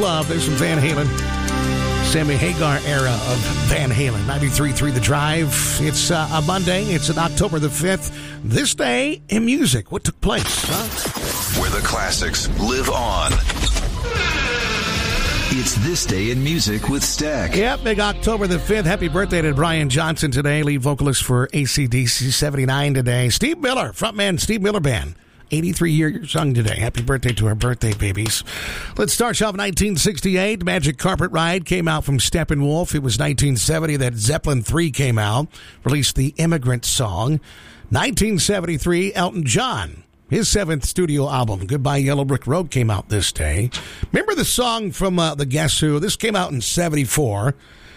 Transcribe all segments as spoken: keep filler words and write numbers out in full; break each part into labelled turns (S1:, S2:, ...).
S1: Love. There's some Van Halen. Sammy Hagar era of Van Halen. ninety-three point three The Drive. It's uh, a Monday. It's on October the fifth. This day in music. What took place? Huh?
S2: Where the classics live on. It's This Day in Music with Stack.
S1: Yep, big October the fifth. Happy birthday to Brian Johnson today, lead vocalist for A C D C, seventy-nine today. Steve Miller, frontman, Steve Miller Band. eighty-three years young today. Happy birthday to our birthday babies. Let's start off nineteen sixty-eight. Magic Carpet Ride came out from Steppenwolf. It was nineteen seventy that Zeppelin three came out, released the Immigrant Song. nineteen seventy-three, Elton John. His seventh studio album, Goodbye Yellow Brick Road, came out this day. Remember the song from uh, The Guess Who? This came out in seventy-four.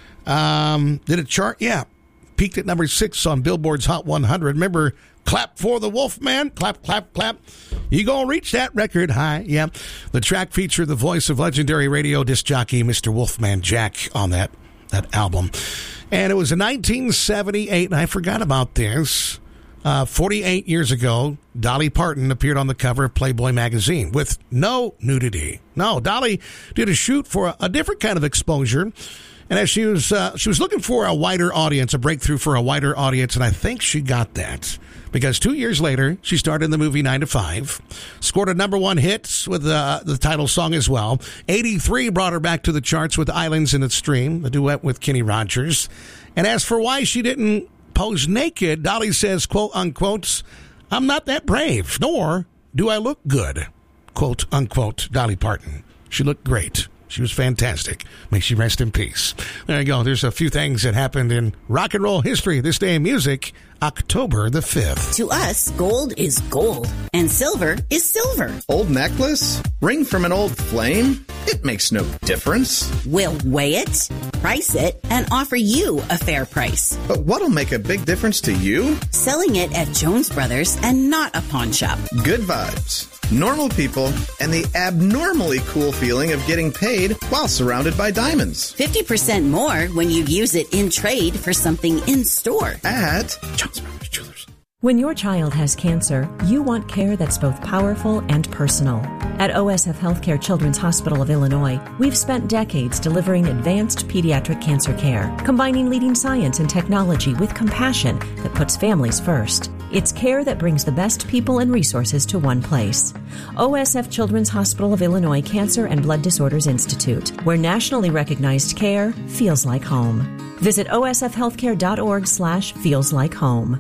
S1: Um, did it chart? Yeah. Peaked at number six on Billboard's Hot one hundred. Remember, Clap for the Wolfman? Clap, clap, clap. You gonna reach that record high. Yeah. The track featured the voice of legendary radio disc jockey Mister Wolfman Jack on that, that album. And it was in nineteen seventy-eight, and I forgot about this. Uh, forty-eight years ago, Dolly Parton appeared on the cover of Playboy magazine with no nudity. No, Dolly did a shoot for a, a different kind of exposure, and as she was uh, she was looking for a wider audience, a breakthrough for a wider audience, and I think she got that because two years later, she starred in the movie Nine to Five, scored a number one hit with uh, the title song as well. eighty-three brought her back to the charts with Islands in the Stream, the duet with Kenny Rogers, and as for why she didn't pose naked, Dolly says, quote unquote, I'm not that brave, nor do I look good, quote unquote, Dolly Parton. She looked great. She was fantastic. May she rest in peace. There you go. There's a few things that happened in rock and roll history this day in music, October the fifth.
S3: To us, gold is gold, and silver is silver.
S4: Old necklace? Ring from an old flame? It makes no difference.
S3: We'll weigh it, price it, and offer you a fair price.
S4: But what'll make a big difference to you?
S3: Selling it at Jones Brothers and not a pawn shop.
S4: Good vibes, normal people, and the abnormally cool feeling of getting paid while surrounded by diamonds.
S3: fifty percent more when you use it in trade for something in store.
S4: At Jones Brothers Jewelers.
S5: When your child has cancer, you want care that's both powerful and personal. At O S F Healthcare Children's Hospital of Illinois, we've spent decades delivering advanced pediatric cancer care, combining leading science and technology with compassion that puts families first. It's care that brings the best people and resources to one place. O S F Children's Hospital of Illinois Cancer and Blood Disorders Institute, where nationally recognized care feels like home. Visit osfhealthcare.org slash feels like home.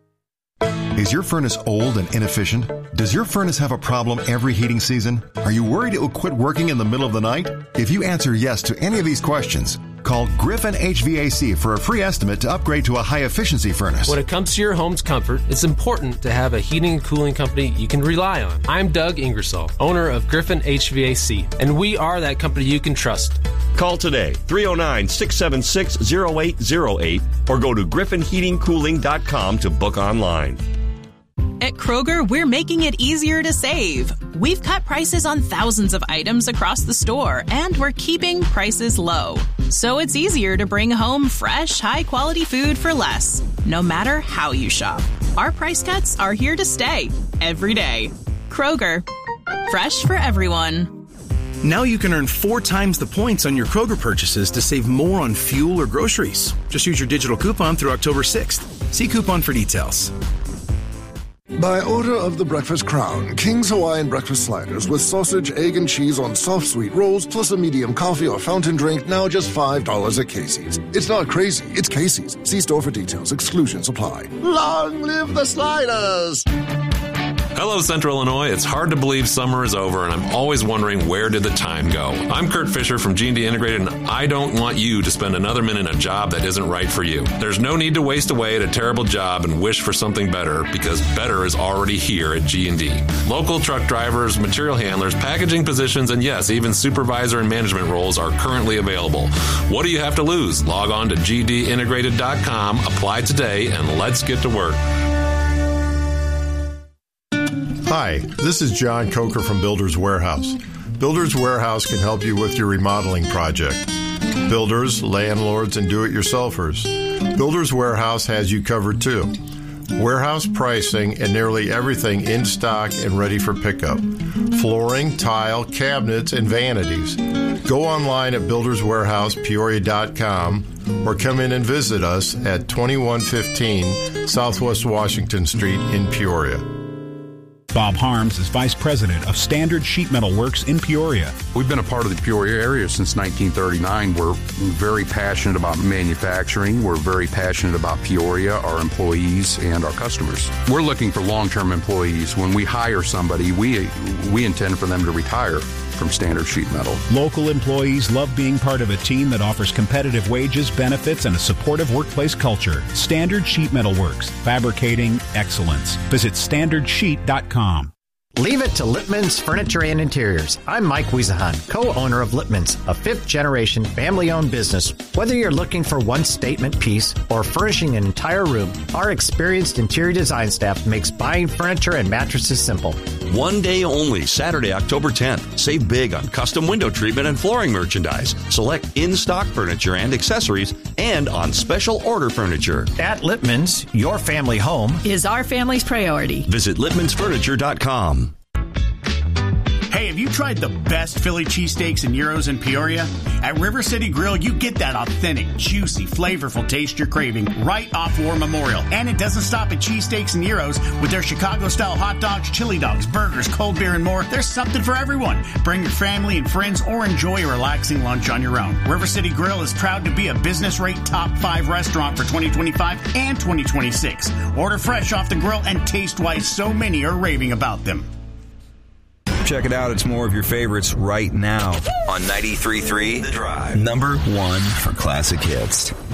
S6: Is your furnace old and inefficient? Does your furnace have a problem every heating season? Are you worried it will quit working in the middle of the night? If you answer yes to any of these questions, call Griffin H V A C for a free estimate to upgrade to a high-efficiency furnace.
S7: When it comes to your home's comfort, it's important to have a heating and cooling company you can rely on. I'm Doug Ingersoll, owner of Griffin H V A C, and we are that company you can trust.
S8: Call today, three oh nine, six seven six, oh eight oh eight, or go to griffin heating cooling dot com to book online.
S9: At Kroger, we're making it easier to save. We've cut prices on thousands of items across the store, and we're keeping prices low. So it's easier to bring home fresh, high-quality food for less, no matter how you shop. Our price cuts are here to stay, every day. Kroger, fresh for everyone.
S10: Now you can earn four times the points on your Kroger purchases to save more on fuel or groceries. Just use your digital coupon through October sixth. See coupon for details.
S11: By order of the Breakfast Crown, King's Hawaiian Breakfast Sliders with sausage, egg, and cheese on soft sweet rolls, plus a medium coffee or fountain drink, now just five dollars at Casey's. It's not crazy, it's Casey's. See store for details. Exclusions apply.
S12: Long live the Sliders!
S13: Hello, Central Illinois. It's hard to believe summer is over, and I'm always wondering, where did the time go? I'm Kurt Fisher from G and D Integrated, and I don't want you to spend another minute in a job that isn't right for you. There's no need to waste away at a terrible job and wish for something better, because better is already here at G and D. Local truck drivers, material handlers, packaging positions, and yes, even supervisor and management roles are currently available. What do you have to lose? Log on to G D integrated dot com, apply today, and let's get to work.
S14: Hi, this is John Coker from Builders Warehouse. Builders Warehouse can help you with your remodeling project. Builders, landlords, and do-it-yourselfers. Builders Warehouse has you covered too. Warehouse pricing and nearly everything in stock and ready for pickup. Flooring, tile, cabinets, and vanities. Go online at builders warehouse peoria dot com or come in and visit us at twenty-one fifteen Southwest Washington Street in Peoria.
S15: Bob Harms is Vice President of Standard Sheet Metal Works in Peoria.
S16: We've been a part of the Peoria area since nineteen thirty-nine. We're very passionate about manufacturing. We're very passionate about Peoria, our employees, and our customers. We're looking for long-term employees. When we hire somebody, we we intend for them to retire from Standard Sheet Metal.
S15: Local employees love being part of a team that offers competitive wages, benefits, and a supportive workplace culture. Standard Sheet Metal Works, fabricating excellence. Visit standard sheet dot com.
S17: Leave it to Lippman's Furniture and Interiors. I'm Mike Wiesahan, co-owner of Lippman's, a fifth-generation family-owned business. Whether you're looking for one statement piece or furnishing an entire room, our experienced interior design staff makes buying furniture and mattresses simple.
S8: One day only, Saturday, October tenth. Save big on custom window treatment and flooring merchandise. Select in-stock furniture and accessories and on special order furniture.
S17: At Lippman's, your family home
S18: is our family's priority.
S8: Visit lippmans furniture dot com.
S19: Hey, have you tried the best Philly cheesesteaks and gyros in Peoria? At River City Grill, you get that authentic, juicy, flavorful taste you're craving right off War Memorial. And it doesn't stop at cheesesteaks and gyros. With their Chicago-style hot dogs, chili dogs, burgers, cold beer, and more, there's something for everyone. Bring your family and friends or enjoy a relaxing lunch on your own. River City Grill is proud to be a business-rate top five restaurant for twenty twenty-five and twenty twenty-six. Order fresh off the grill and taste why so many are raving about them.
S20: Check it out. It's more of your favorites right now.
S2: On ninety-three point three The Drive. Number one for classic hits.